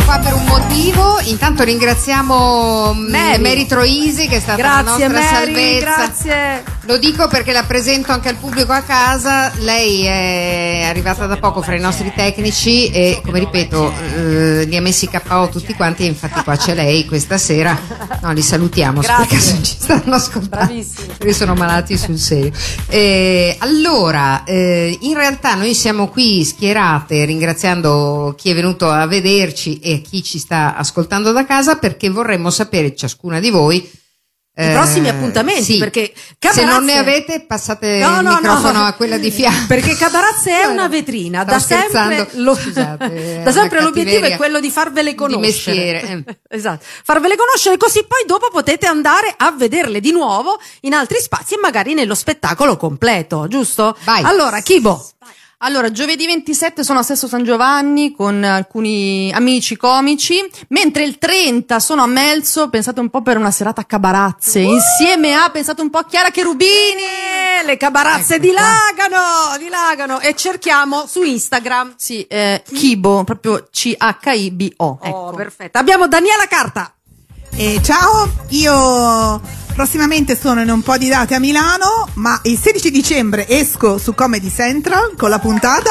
qua per un motivo. Intanto ringraziamo Mary Troisi, che è stata la nostra salvezza. Grazie. Lo dico perché la presento anche al pubblico a casa. Lei è arrivata da poco fra i nostri tecnici e, come ripeto, li ha messi KO tutti quanti, e infatti qua c'è lei questa sera. No, li salutiamo, se per caso ci stanno ascoltando. Bravissimi. Perché sono malati sul serio. Allora, in realtà noi siamo qui schierate, ringraziando chi è venuto a vederci e chi ci sta ascoltando da casa, perché vorremmo sapere, ciascuna di voi, i prossimi appuntamenti, sì. Perché se non ne avete, passate il microfono a quella di fianco. Perché Cabarazze è una vetrina, da sempre l'obiettivo è quello di farvele conoscere. Di mestiere. Esatto, farvele conoscere, così poi dopo potete andare a vederle di nuovo in altri spazi e magari nello spettacolo completo, giusto? Vai. Allora, Chibo. Allora, giovedì 27 sono a Sesto San Giovanni con alcuni amici comici, mentre il 30 sono a Melzo, pensate un po', per una serata a Cabarazze, insieme a, pensate un po', Chiara Cherubini. Le Cabarazze dilagano, e cerchiamo su Instagram. Sì, Chibo, proprio CHIBO. Ecco. Perfetto. Abbiamo Daniela Carta. Ciao, io prossimamente sono in un po' di date a Milano, ma il 16 dicembre esco su Comedy Central con la puntata.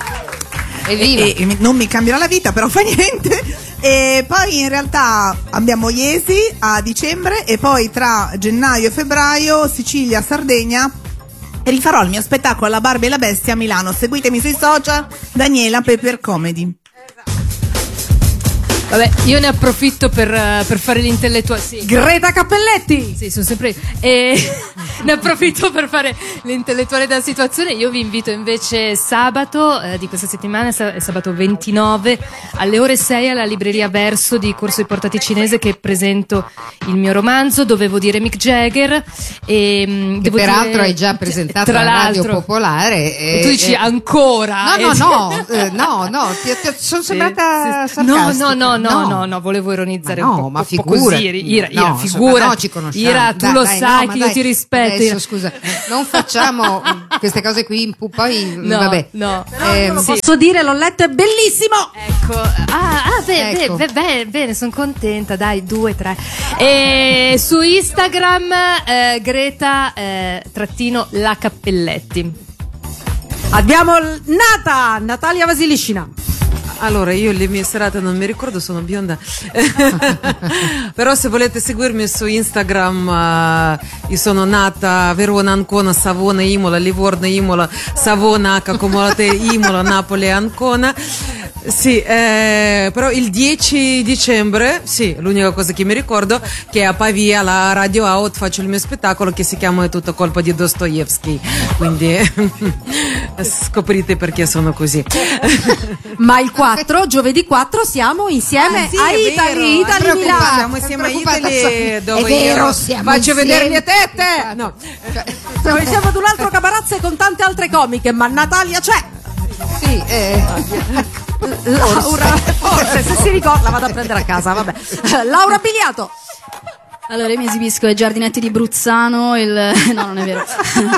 E non mi cambierà la vita, però fa niente. E poi in realtà abbiamo Iesi a dicembre, e poi tra gennaio e febbraio Sicilia, Sardegna. E rifarò il mio spettacolo La Barba e la Bestia a Milano. Seguitemi sui social, Daniela Pepper Comedy. Vabbè, io ne approfitto per fare l'intellettuale. Sì. Greta Cappelletti! Sì, sono sempre. Ne approfitto per fare l'intellettuale della situazione. Io vi invito invece sabato di questa settimana, è sabato 29, alle ore 6 alla libreria Verso di Corso dei Porta Ticinese, che presento il mio romanzo, Dovevo dire Mick Jagger. E che peraltro hai già presentato alla Radio Popolare. E tu dici ancora? No, sono sembrata sarcastica. No, volevo ironizzare un po'. Ma figura. Figura. Ci conosciamo. Ira, tu lo sai che io ti rispetto. Adesso, scusa, non facciamo queste cose qui, poi vabbè. No. Posso dire, l'ho letto, è bellissimo. Ecco. Bene, sono contenta. Dai, 2, 3. E su Instagram Greta trattino la Cappelletti. Abbiamo Natalia Vasiliscina. Allora, io le mie serate non mi ricordo, sono bionda. Però se volete seguirmi su Instagram, io sono nata a Verona, Ancona, Savona, Imola, Livorno, Imola, Savona, Cacomolate, Imola, Napoli, Ancona. Sì, però il 10 dicembre, sì, l'unica cosa che mi ricordo, che a Pavia, la Radio Out, faccio il mio spettacolo che si chiama È tutta colpa di Dostoevsky, quindi scoprite perché sono così. Ma il 4, giovedì 4, siamo insieme a Italy Milano. Siamo insieme a Italy, dove è vero, io faccio vedere le mie tette. No. Siamo ad un altro Cabarazze con tante altre comiche, ma Natalia c'è. Sì, Laura, forse se si ricorda la vado a prendere a casa, vabbè. Laura Biliato. Allora, io mi esibisco ai Giardinetti di Bruzzano, no, non è vero.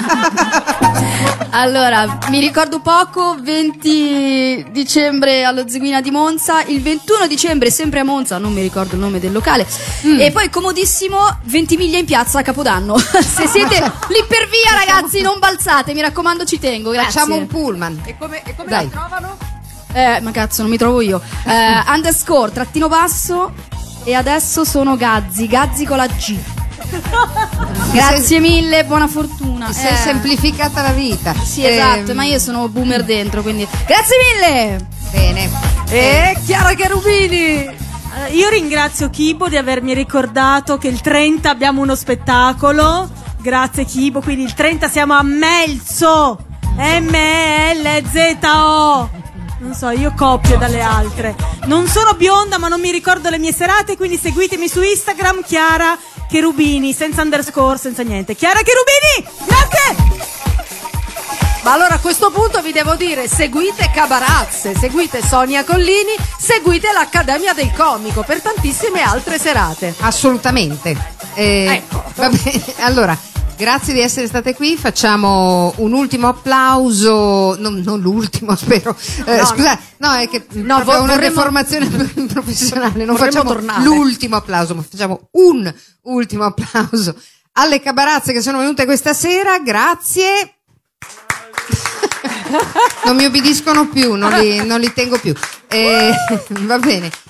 Allora, mi ricordo poco, 20 dicembre allo Zeguina di Monza, il 21 dicembre sempre a Monza, non mi ricordo il nome del locale, e poi comodissimo, Ventimiglia in piazza a Capodanno. Se siete lì per via, ragazzi, non balzate, mi raccomando, ci tengo, grazie. Facciamo un pullman. E come Dai. la trovano? Ma cazzo, non mi trovo io. Underscore, trattino basso. E adesso sono Gazzi con la G. Grazie mille, buona fortuna. Ti sei semplificata la vita. Sì, esatto, ma io sono boomer dentro, quindi grazie mille. Bene. E Chiara Cherubini. Io ringrazio Chibo di avermi ricordato che il 30 abbiamo uno spettacolo. Grazie Chibo, quindi il 30 siamo a Melzo. M-E-L-Z-O. Non so, io copio dalle altre. Non sono bionda, ma non mi ricordo le mie serate, quindi seguitemi su Instagram, Chiara Cherubini, senza underscore, senza niente. Chiara Cherubini, grazie! Ma allora a questo punto vi devo dire, seguite Cabarazze, seguite Sonia Collini, seguite l'Accademia del Comico per tantissime altre serate. Assolutamente. Ecco. Va bene, allora, Grazie di essere state qui, facciamo un ultimo applauso, non l'ultimo spero, scusate, no è che proprio una deformazione professionale, non facciamo tornare. L'ultimo applauso, ma facciamo un ultimo applauso alle cabarazze che sono venute questa sera, grazie. Non mi obbediscono più, non li tengo più, va bene.